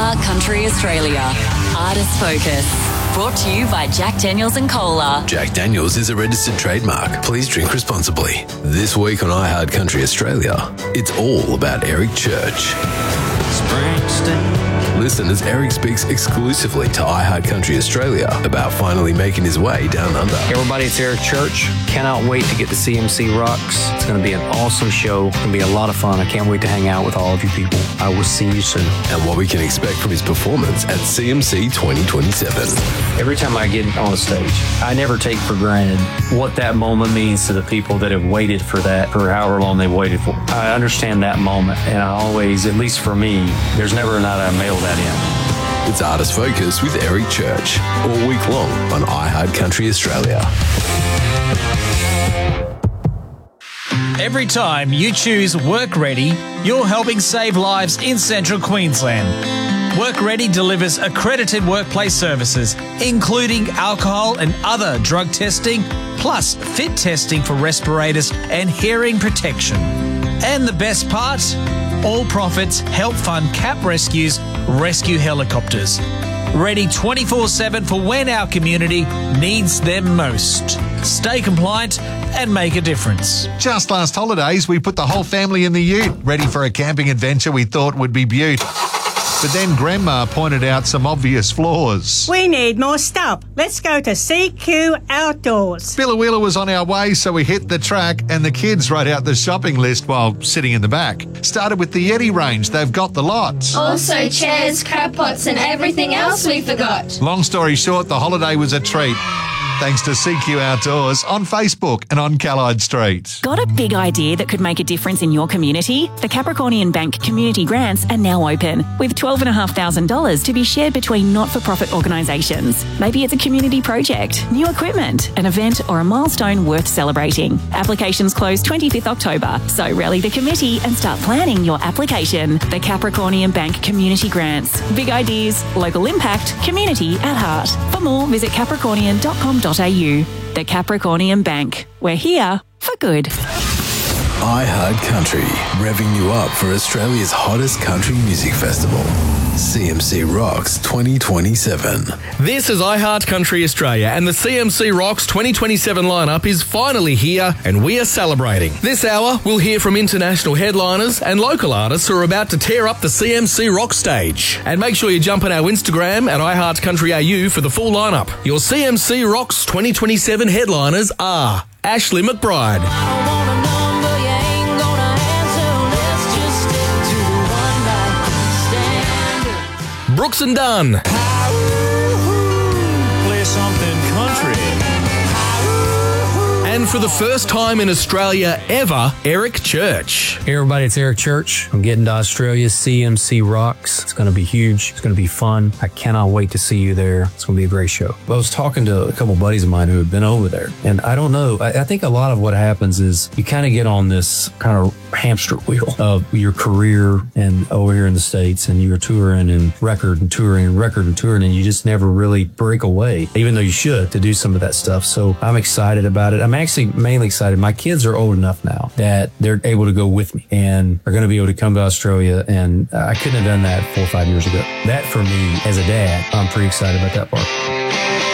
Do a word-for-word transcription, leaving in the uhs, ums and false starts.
iHeart Country Australia. Artist Focus. Brought to you by Jack Daniels and Cola. Jack Daniels is a registered trademark. Please drink responsibly. This week on iHeart Country Australia, it's all about Eric Church. Springsteen. Listen as Eric speaks exclusively to iHeart Country Australia about finally making his way down under. Hey everybody, it's Eric Church. Cannot wait to get to C M C Rocks. It's going to be an awesome show. It's going to be a lot of fun. I can't wait to hang out with all of you people. I will see you soon. And what we can expect from his performance at C M C twenty twenty-seven. Every time I get on a stage, I never take for granted what that moment means to the people that have waited for that for however long they've waited for. I understand that moment, and I always, at least for me, there's never a night I mail that in. It's Artist Focus with Eric Church, all week long on iHeart Country Australia. Every time you choose Work Ready, you're helping save lives in Central Queensland. Work Ready delivers accredited workplace services, including alcohol and other drug testing, plus fit testing for respirators and hearing protection. And the best part? All profits help fund CAP Rescue's rescue helicopters. Ready twenty-four seven for when our community needs them most. Stay compliant and make a difference. Just last holidays, we put the whole family in the ute, ready for a camping adventure we thought would be beaut. But then Grandma pointed out some obvious flaws. We need more stuff. Let's go to C Q Outdoors. Billawheeler was on our way, so we hit the track and the kids wrote out the shopping list while sitting in the back. Started with the Yeti range. They've got the lots. Also chairs, crab pots and everything else we forgot. Long story short, the holiday was a treat. Thanks to C Q Outdoors on Facebook and on Callide Street. Got a big idea that could make a difference in your community? The Capricornian Bank Community Grants are now open, with twelve thousand five hundred dollars to be shared between not-for-profit organisations. Maybe it's a community project, new equipment, an event or a milestone worth celebrating. Applications close twenty-fifth October, so rally the committee and start planning your application. The Capricornian Bank Community Grants. Big ideas, local impact, community at heart. For more, visit capricornian dot com dot a u. The Capricornian Bank. We're here for good. iHeart Country, revving you up for Australia's hottest country music festival, C M C Rocks twenty twenty-seven. This is iHeart Country Australia, and the C M C Rocks twenty twenty-seven lineup is finally here, and we are celebrating. This hour, we'll hear from international headliners and local artists who are about to tear up the C M C Rock stage. And make sure you jump on our Instagram at iHeart Country A U for the full lineup. Your C M C Rocks twenty twenty-seven headliners are Ashley McBride, Brooks and Dunn, Play something country. and for the first time in Australia ever, Eric Church. Hey everybody, it's Eric Church. I'm getting to Australia. C M C Rocks. It's going to be huge. It's going to be fun. I cannot wait to see you there. It's going to be a great show. I was talking to a couple buddies of mine who have been over there, and I don't know. I, I think a lot of what happens is you kind of get on this kind of hamster wheel of your career and over here in the States, and you're touring and record and touring and record and touring, and you just never really break away, even though you should, to do some of that stuff. So I'm excited about it. I'm actually mainly excited. My kids are old enough now that they're able to go with me and are going to be able to come to Australia, and I couldn't have done that four or five years ago. That for me as a dad, I'm pretty excited about that part.